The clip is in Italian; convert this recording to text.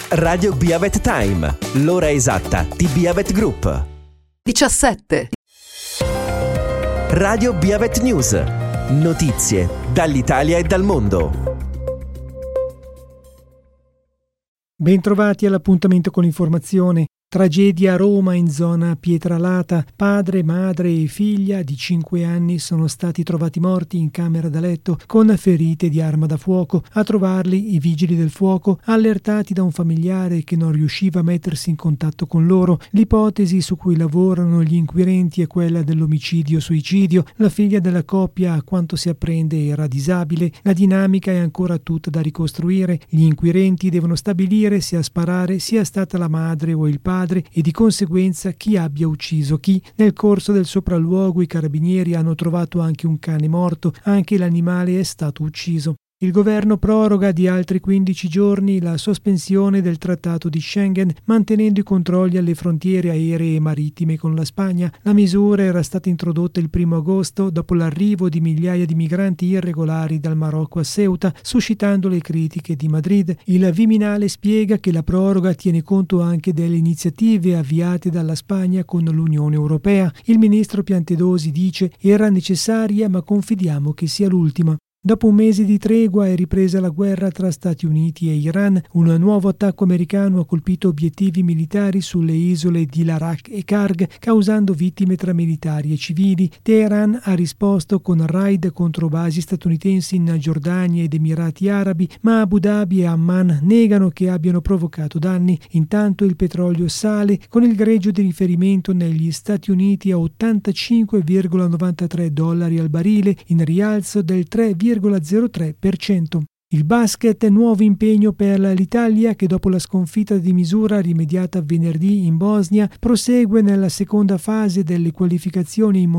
Radio Biavet Time, l'ora esatta di Biavet Group. 17. Radio Biavet News, notizie dall'Italia e dal mondo. Bentrovati all'appuntamento con l'informazione. Tragedia a Roma in zona Pietralata. Padre, madre e figlia di 5 anni sono stati trovati morti in camera da letto con ferite di arma da fuoco. A trovarli i vigili del fuoco, allertati da un familiare che non riusciva a mettersi in contatto con loro. L'ipotesi su cui lavorano gli inquirenti è quella dell'omicidio-suicidio. La figlia della coppia, a quanto si apprende, era disabile. La dinamica è ancora tutta da ricostruire. Gli inquirenti devono stabilire se a sparare sia stata la madre o il padre e di conseguenza chi abbia ucciso chi. Nel corso del sopralluogo i carabinieri hanno trovato anche un cane morto, anche l'animale è stato ucciso. Il governo proroga di altri 15 giorni la sospensione del trattato di Schengen, mantenendo i controlli alle frontiere aeree e marittime con la Spagna. La misura era stata introdotta il 1 agosto dopo l'arrivo di migliaia di migranti irregolari dal Marocco a Ceuta, suscitando le critiche di Madrid. Il Viminale spiega che la proroga tiene conto anche delle iniziative avviate dalla Spagna con l'Unione Europea. Il ministro Piantedosi dice: era necessaria, ma confidiamo che sia l'ultima. Dopo un mese di tregua è ripresa la guerra tra Stati Uniti e Iran. Un nuovo attacco americano ha colpito obiettivi militari sulle isole di Larak e Karg, causando vittime tra militari e civili. Teheran ha risposto con raid contro basi statunitensi in Giordania ed Emirati Arabi, ma Abu Dhabi e Amman negano che abbiano provocato danni. Intanto il petrolio sale, con il greggio di riferimento negli Stati Uniti a $85,93 al barile, in rialzo del 3,03%. Il basket, nuovo impegno per l'Italia che dopo la sconfitta di misura rimediata venerdì in Bosnia prosegue nella seconda fase delle qualificazioni in